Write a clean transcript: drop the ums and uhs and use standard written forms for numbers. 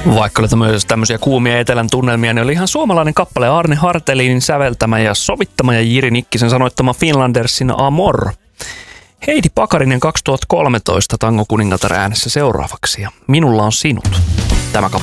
Vaikka oli myös tämmöisiä kuumia etelän tunnelmia, niin oli ihan suomalainen kappale Arne Hartelinin säveltämä ja sovittama ja Jiri Nikkisen sanoittama Finlandersin Amor. Heidi Pakarinen 2013 Tango Kuningatar äänessä seuraavaksi ja Minulla on sinut. Tämä kappale